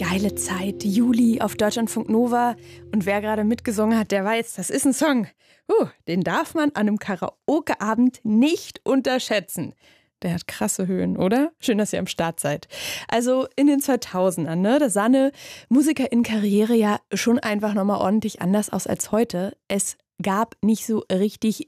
Geile Zeit, Juli auf Deutschlandfunk Nova. Und wer gerade mitgesungen hat, der weiß, das ist ein Song. Den darf man an einem Karaoke-Abend nicht unterschätzen. Der hat krasse Höhen, oder? Schön, dass ihr am Start seid. Also in den 2000ern, ne, da sah eine Musikerin-Karriere ja schon einfach nochmal ordentlich anders aus als heute. Es gab nicht so richtig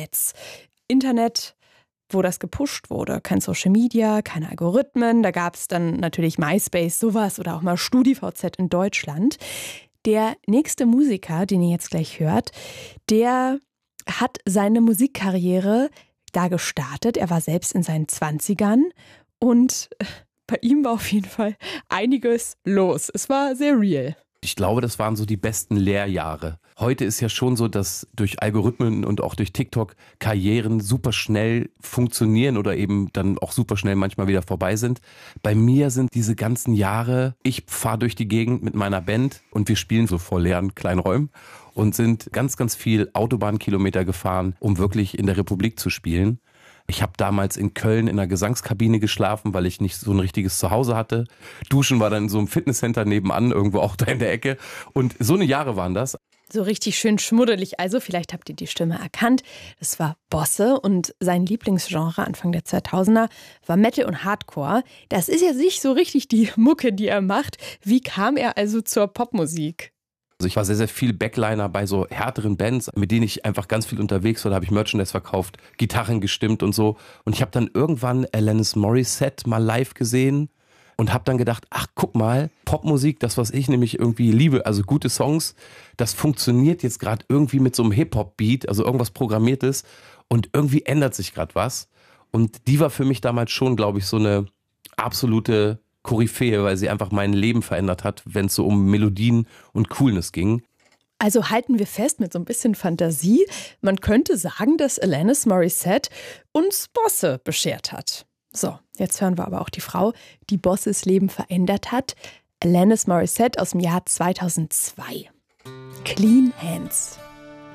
Internet, wo das gepusht wurde. Kein Social Media, keine Algorithmen. Da gab es dann natürlich MySpace, sowas oder auch mal StudiVZ in Deutschland. Der nächste Musiker, den ihr jetzt gleich hört, der hat seine Musikkarriere da gestartet. Er war selbst in seinen 20ern und bei ihm war auf jeden Fall einiges los. Es war sehr real. Ich glaube, das waren so die besten Lehrjahre. Heute ist ja schon so, dass durch Algorithmen und auch durch TikTok Karrieren super schnell funktionieren oder eben dann auch super schnell manchmal wieder vorbei sind. Bei mir sind diese ganzen Jahre, ich fahre durch die Gegend mit meiner Band und wir spielen so vor leeren kleinen Räumen und sind ganz, ganz viel Autobahnkilometer gefahren, um wirklich in der Republik zu spielen. Ich habe damals in Köln in einer Gesangskabine geschlafen, weil ich nicht so ein richtiges Zuhause hatte. Duschen war dann in so einem Fitnesscenter nebenan, irgendwo auch da in der Ecke. Und so eine Jahre waren das. So richtig schön schmuddelig. Also vielleicht habt ihr die Stimme erkannt. Das war Bosse und sein Lieblingsgenre Anfang der 2000er war Metal und Hardcore. Das ist ja nicht so richtig die Mucke, die er macht. Wie kam er also zur Popmusik? Also ich war sehr, sehr viel Backliner bei so härteren Bands, mit denen ich einfach ganz viel unterwegs war. Da habe ich Merchandise verkauft, Gitarren gestimmt und so. Und ich habe dann irgendwann Alanis Morissette mal live gesehen und habe dann gedacht, ach guck mal, Popmusik, das was ich nämlich irgendwie liebe, also gute Songs, das funktioniert jetzt gerade irgendwie mit so einem Hip-Hop-Beat, also irgendwas Programmiertes und irgendwie ändert sich gerade was. Und die war für mich damals schon, glaube ich, so eine absolute Koryphäe, weil sie einfach mein Leben verändert hat, wenn es so um Melodien und Coolness ging. Also halten wir fest mit so ein bisschen Fantasie. Man könnte sagen, dass Alanis Morissette uns Bosse beschert hat. So, jetzt hören wir aber auch die Frau, die Bosses Leben verändert hat. Alanis Morissette aus dem Jahr 2002. Clean Hands.